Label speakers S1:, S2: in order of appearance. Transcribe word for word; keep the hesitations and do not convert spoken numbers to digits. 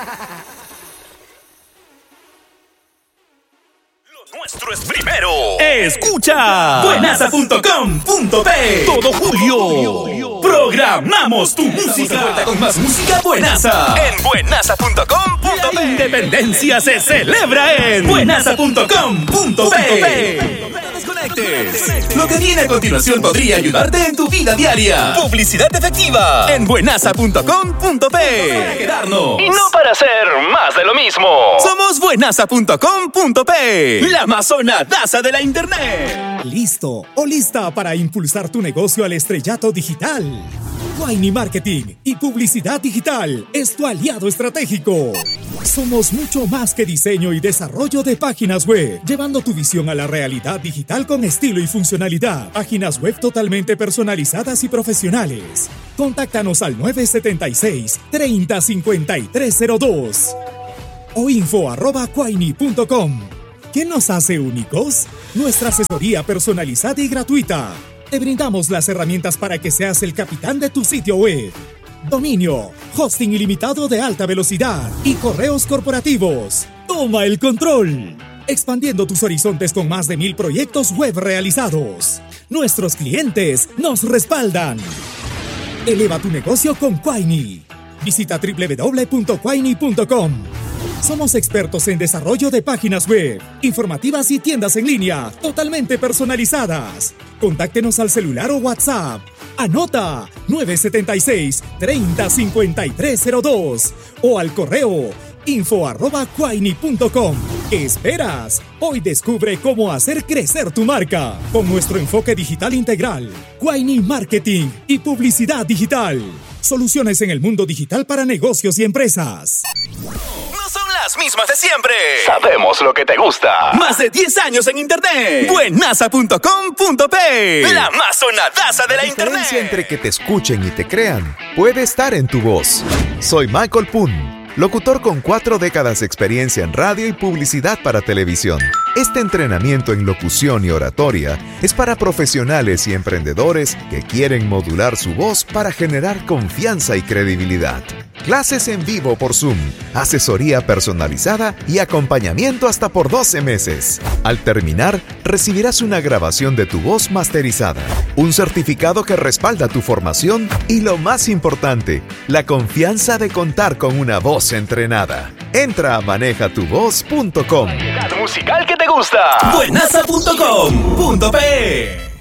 S1: Nuestro es primero. Escucha buenaza punto com punto pe. Todo julio programamos tu música con más música buenaza. En buenaza punto com punto pe. La independencia se celebra en buenaza punto com punto pe. No desconectes. Lo que viene a continuación podría ayudarte en tu vida diaria. Publicidad efectiva en buenaza punto com punto pe. Quedarnos. Y no para hacer más de lo mismo. Somos buenaza punto com punto pe. La más sonadaza de la internet.
S2: ¿Listo o lista para impulsar tu negocio al estrellato digital? Quaini Marketing y Publicidad Digital es tu aliado estratégico. Somos mucho más que diseño y desarrollo de páginas web, llevando tu visión a la realidad digital con estilo y funcionalidad. Páginas web totalmente personalizadas y profesionales. Contáctanos al nueve siete seis, tres cero cinco tres cero dos o info arroba quaini punto com. ¿Qué nos hace únicos? Nuestra asesoría personalizada y gratuita. Te brindamos las herramientas para que seas el capitán de tu sitio web. Dominio, hosting ilimitado de alta velocidad y correos corporativos. Toma el control. Expandiendo tus horizontes con más de mil proyectos web realizados. Nuestros clientes nos respaldan. Eleva tu negocio con Quaini. Visita doble u doble u doble u punto quaini punto com. Somos expertos en desarrollo de páginas web, informativas y tiendas en línea, totalmente personalizadas. Contáctenos al celular o WhatsApp. Anota nueve siete seis, tres cero cinco tres cero dos o al correo info arroba quaini punto com. ¿Qué esperas? Hoy descubre cómo hacer crecer tu marca con nuestro enfoque digital integral. Quaini Marketing y Publicidad Digital. Soluciones en el mundo digital para negocios y empresas.
S1: Las mismas de siempre. Sabemos lo que te gusta. Más de diez años en internet. buenaza punto com punto pe. La más sonadaza de la, la internet.
S3: La diferencia entre que te escuchen y te crean puede estar en tu voz. Soy Michael Poon, locutor con cuatro décadas de experiencia en radio y publicidad para televisión. Este entrenamiento en locución y oratoria es para profesionales y emprendedores que quieren modular su voz para generar confianza y credibilidad. Clases en vivo por Zoom, asesoría personalizada y acompañamiento hasta por doce meses. Al terminar, recibirás una grabación de tu voz masterizada, un certificado que respalda tu formación y, lo más importante, la confianza de contar con una voz entrenada. Entra a maneja tu voz punto com.
S1: Musical que te gusta. buenaza punto com punto pe.